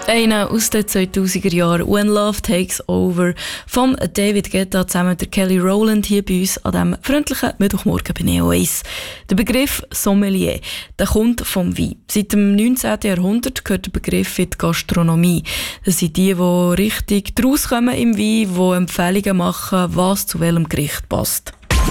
Einer aus den 2000er Jahren, «When Love Takes Over», von David Guetta zusammen mit Kelly Rowland hier bei uns an diesem freundlichen Mittwochmorgen bei Neo 1. Der Begriff Sommelier, der kommt vom Wein. Seit dem 19. Jahrhundert gehört der Begriff in die Gastronomie. Das sind die richtig draus kommen im Wein, die Empfehlungen machen, was zu welchem Gericht passt.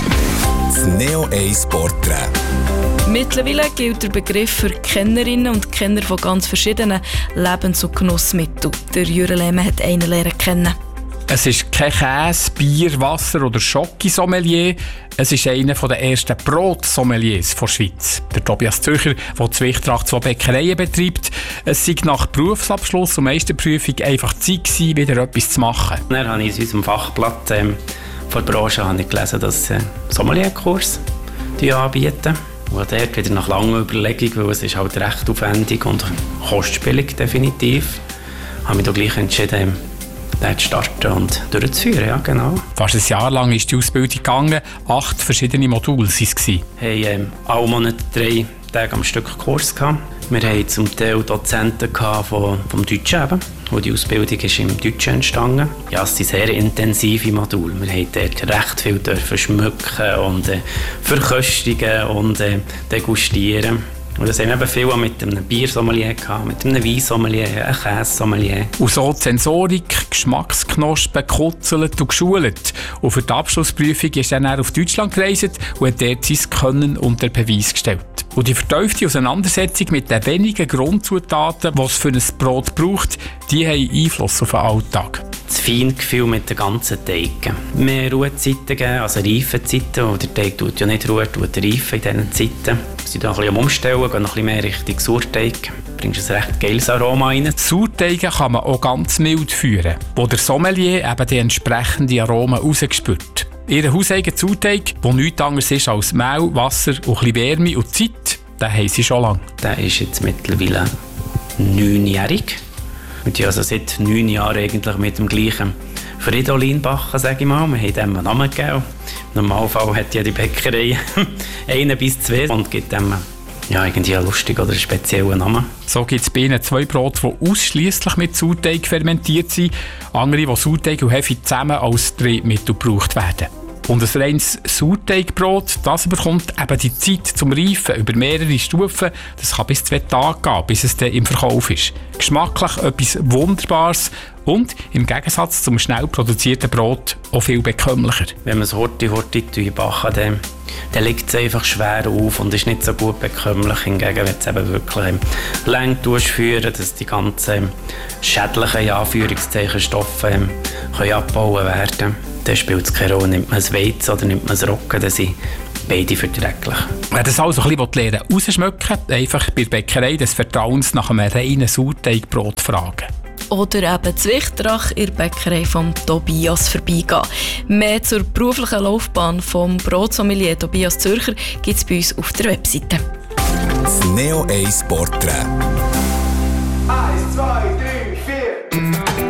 Das Neo 1 Porträt. Mittlerweile gilt der Begriff für Kennerinnen und Kenner von ganz verschiedenen Lebens- und Genussmitteln. Der Jürgen Lehmann hat einen lernen kennen. Es ist kein Käse, Bier, Wasser oder Schoki-Sommelier. Es ist einer der ersten Brot-Sommeliers der Schweiz. Der Tobias Zürcher, der zu Wichtracht 2 Bäckereien betreibt. Es sei nach Berufsabschluss und Meisterprüfung einfach Zeit gewesen, wieder etwas zu machen. Dann habe ich in unserem Fachblatt von der Branche gelesen, dass sie Sommelierkurs anbieten. Und dort wieder nach langer Überlegung, weil es ist halt recht aufwendig und kostspielig definitiv, habe ich mich gleich entschieden, den zu starten und durchzuführen. Ja, genau. Fast ein Jahr lang ist die Ausbildung gegangen, 8 verschiedene Module waren es. Wir hatten alle Monate 3 Tage am Stück Kurs gehabt. Wir hatten zum Teil Dozenten vom Deutschen eben, wo die Ausbildung ist im Deutschen entstanden. Ja, es sind sehr intensive Module. Wir haben dort recht viel dürfen schmücken und verköstigen und degustieren. Und das haben eben viele mit einem Biersommelier gehabt, mit einem Weinsommelier, einem Käsesommelier. Und so die Sensorik, Geschmacksknospen gekuzelt und geschult. Und für die Abschlussprüfung ist er dann auf Deutschland gereist und hat dort sein Können unter Beweis gestellt. Und die vertiefte Auseinandersetzung mit den wenigen Grundzutaten, die es für ein Brot braucht, die haben Einfluss auf den Alltag. Das Feingefühl mit den ganzen Teigen. Mehr Ruhezeiten geben, also Reifenzeiten, wo der Teig tut ja nicht ruhen, tut reifen in diesen Zeiten. Wir sind dann ein bisschen umstellen, gehen noch ein bisschen mehr Richtung Sauerteig. Du bringst ein recht geiles Aroma rein. Sauerteige kann man auch ganz mild führen, wo der Sommelier eben die entsprechenden Aromen rausgespürt. Ihr hauseigener Sauerteig, der nichts anderes ist als Mehl, Wasser und ein bisschen Wärme und Zeit, den haben sie schon lange. Der ist jetzt mittlerweile 9-jährig. Und ja, also seit 9 Jahren eigentlich mit dem gleichen Fridolin backen, sage ich mal. Wir haben dem einen Namen gegeben. Im Normalfall hat ja die Bäckerei 1 bis 2 und gibt dem ja, irgendwie einen lustigen oder einen speziellen Namen. So gibt es bei ihnen 2 Brote, die ausschliesslich mit Sauerteig fermentiert sind, andere, wo Sauerteig und Hefe zusammen als Triebmittel gebraucht werden. Und ein reines Sauerteigbrot, das bekommt eben die Zeit zum Reifen über mehrere Stufen. Das kann bis 2 Tage gehen, bis es dann im Verkauf ist. Geschmacklich etwas Wunderbares und im Gegensatz zum schnell produzierten Brot auch viel bekömmlicher. Wenn man es horti backen, dann liegt es einfach schwer auf und ist nicht so gut bekömmlich. Hingegen, wenn es eben wirklich lang führen, dass die ganzen schädlichen Anführungszeichen Stoffe können abbauen werden. Dann spielt es keine Rolle, nimmt man ein Weizen oder nimmt man ein Roggen, dann sind beide verträglich. Wer das also ein bisschen lernen will, rausschmecken, einfach bei der Bäckerei des Vertrauens nach einem reinen Sauerteigbrot fragen. Oder eben zu Wichtrach in der Bäckerei von Tobias vorbeigehen. Mehr zur beruflichen Laufbahn vom Brotsommelier Tobias Zürcher gibt es bei uns auf der Webseite. Das Neo 1 Porträt. 1, 2, 3.